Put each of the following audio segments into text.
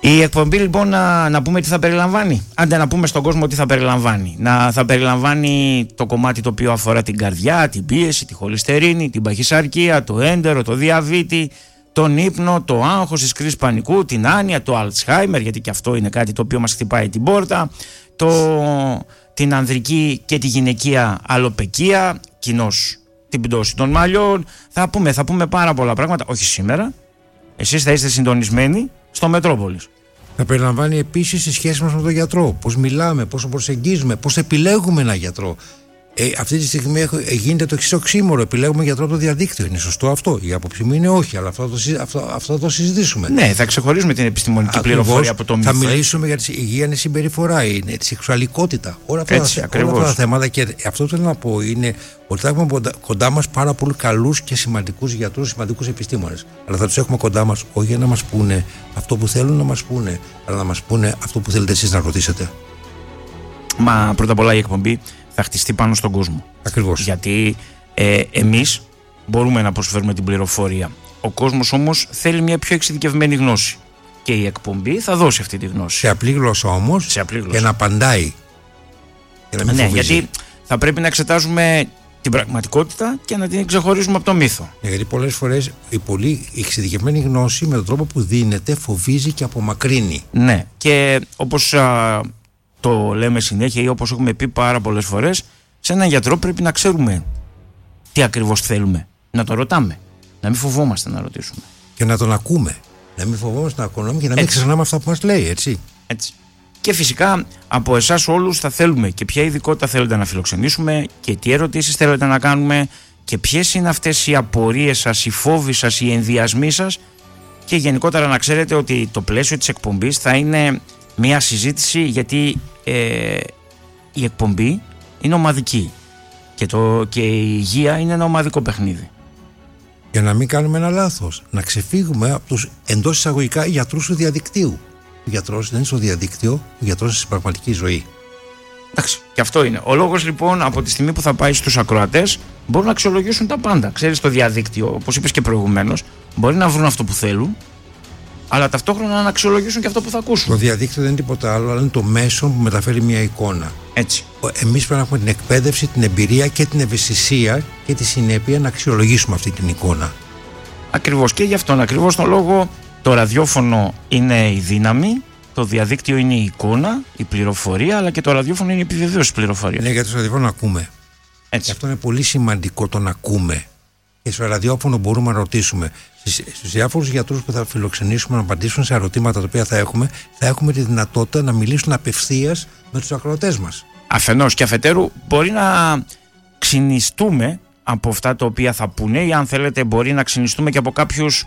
Η εκπομπή λοιπόν να πούμε τι θα περιλαμβάνει. Άντε να πούμε στον κόσμο τι θα περιλαμβάνει. Θα περιλαμβάνει το κομμάτι το οποίο αφορά την καρδιά, την πίεση, τη χολυστερίνη, την παχυσαρκία, το έντερο, το διαβήτη, τον ύπνο, το άγχος της κρίσης πανικού, την άνοια, το Alzheimer, γιατί και αυτό είναι κάτι το οποίο μας χτυπάει την πόρτα, την ανδρική και τη γυναικεία αλλοπαικία, κοινώς την πτώση των μαλλιών. Θα πούμε πάρα πολλά πράγματα, όχι σήμερα. Εσείς θα είστε συντονισμένοι στο Μετρόπολης. Θα περιλαμβάνει επίσης τη σχέση μας με τον γιατρό. Πώς μιλάμε, πώς τον προσεγγίζουμε, πώς επιλέγουμε έναν γιατρό. Αυτή τη στιγμή γίνεται το εξής οξύμορο. Επιλέγουμε γιατρό από το διαδίκτυο. Είναι σωστό αυτό? Η άποψή μου είναι όχι, αλλά αυτό θα το συζητήσουμε. Ναι, θα ξεχωρίσουμε την επιστημονική πληροφορία από το μύθο. Θα μιλήσουμε για τη υγεία, η συμπεριφορά, τη σεξουαλικότητα. Όλα αυτά τα θέματα. Και αυτό που θέλω να πω είναι ότι θα έχουμε κοντά μας πάρα πολύ καλούς και σημαντικούς γιατρούς, σημαντικούς επιστήμονες. Αλλά θα τους έχουμε κοντά μας όχι για να μας πούνε αυτό που θέλουν να μας πούνε, αλλά να μας πούνε αυτό που θέλετε εσείς να ρωτήσετε. Μα πρώτα απ' όλα η εκπομπή θα χτιστεί πάνω στον κόσμο. Ακριβώς. Γιατί εμείς μπορούμε να προσφέρουμε την πληροφορία. Ο κόσμος όμως θέλει μια πιο εξειδικευμένη γνώση. Και η εκπομπή θα δώσει αυτή τη γνώση. Σε απλή γλώσσα όμως. Και να απαντάει. Και να μην φοβίζει. Γιατί θα πρέπει να εξετάζουμε την πραγματικότητα και να την ξεχωρίζουμε από το μύθο. Γιατί πολλές φορές η πολύ εξειδικευμένη γνώση με τον τρόπο που δίνεται φοβίζει και απομακρύνει. Ναι. Και όπως το λέμε συνέχεια ή όπως έχουμε πει πάρα πολλές φορές, σε έναν γιατρό πρέπει να ξέρουμε τι ακριβώς θέλουμε. Να το ρωτάμε. Να μην φοβόμαστε να ρωτήσουμε. Και να τον ακούμε. Να μην φοβόμαστε να ακούμε και να μην ξεχνάμε αυτά που μας λέει, έτσι. Και φυσικά από εσάς όλους θα θέλουμε και ποια ειδικότητα θέλετε να φιλοξενήσουμε και τι ερωτήσεις θέλετε να κάνουμε και ποιες είναι αυτές οι απορίες σας, οι φόβοι σας, οι ενδιασμοί σας, και γενικότερα να ξέρετε ότι το πλαίσιο της εκπομπής θα είναι μια συζήτηση, γιατί η εκπομπή είναι ομαδική και η υγεία είναι ένα ομαδικό παιχνίδι. Για να μην κάνουμε ένα λάθος, να ξεφύγουμε από τους εντός εισαγωγικά γιατρούς του διαδικτύου. Ο γιατρός δεν είναι στο διαδίκτυο, ο γιατρός είναι στην πραγματική ζωή. Εντάξει, και αυτό είναι. Ο λόγος λοιπόν από τη στιγμή που θα πάει στους ακροατές μπορούν να αξιολογήσουν τα πάντα. Ξέρεις, το διαδίκτυο, όπως είπες και προηγουμένως, μπορεί να βρουν αυτό που θέλουν, αλλά ταυτόχρονα να αξιολογήσουν και αυτό που θα ακούσουν. Το διαδίκτυο δεν είναι τίποτα άλλο, αλλά είναι το μέσο που μεταφέρει μια εικόνα. Έτσι. Εμείς πρέπει να έχουμε την εκπαίδευση, την εμπειρία και την ευαισθησία και τη συνέπεια να αξιολογήσουμε αυτή την εικόνα. Ακριβώς, και γι' αυτόν ακριβώς τον λόγο το ραδιόφωνο είναι η δύναμη, το διαδίκτυο είναι η εικόνα, η πληροφορία, αλλά και το ραδιόφωνο είναι η επιβεβαίωση της πληροφορίας. Ναι, γιατί στο ραδιόφωνο ακούμε. Έτσι. Και αυτό είναι πολύ σημαντικό, το να ακούμε. Και στο ραδιόφωνο μπορούμε να ρωτήσουμε. Στους διάφορους γιατρούς που θα φιλοξενήσουμε να απαντήσουν σε ερωτήματα τα οποία θα έχουμε τη δυνατότητα να μιλήσουν απευθείας με τους ακροατές μας. Αφενός, και αφετέρου μπορεί να ξυνιστούμε από αυτά τα οποία θα πούνε, ή αν θέλετε μπορεί να ξυνιστούμε και από κάποιους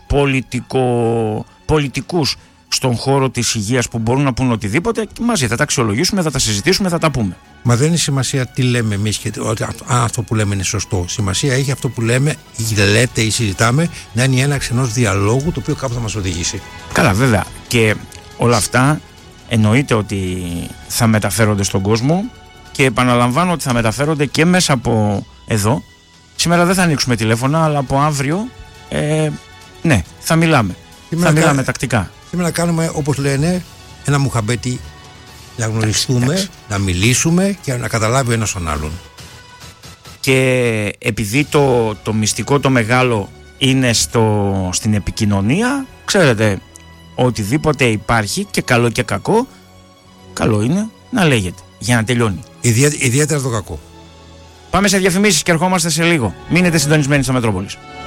πολιτικούς στον χώρο της υγείας που μπορούν να πούνε οτιδήποτε, και μαζί θα τα αξιολογήσουμε, θα τα συζητήσουμε, θα τα πούμε. Μα δεν είναι σημασία τι λέμε εμείς και ότι αυτό που λέμε είναι σωστό. Σημασία έχει αυτό που λέμε ή λέτε ή συζητάμε να είναι η έναρξη ενός διαλόγου το οποίο κάπου θα μας οδηγήσει. Καλά, βέβαια. Και όλα αυτά εννοείται ότι θα μεταφέρονται στον κόσμο, και επαναλαμβάνω ότι θα μεταφέρονται και μέσα από εδώ. Σήμερα δεν θα ανοίξουμε τηλέφωνα, αλλά από αύριο ναι, θα μιλάμε. Θα μιλάμε τακτικά. Σήμερα κάνουμε, όπως λένε, ένα μουχαμπέτι, να γνωριστούμε, να μιλήσουμε και να καταλάβει ο ένας τον άλλον. Και επειδή το μυστικό το μεγάλο είναι στην επικοινωνία, ξέρετε, οτιδήποτε υπάρχει και καλό και κακό, καλό είναι να λέγεται για να τελειώνει. Ιδιαίτερα το κακό. Πάμε σε διαφημίσεις και ερχόμαστε σε λίγο. Μείνετε συντονισμένοι στο Μετρόπολης.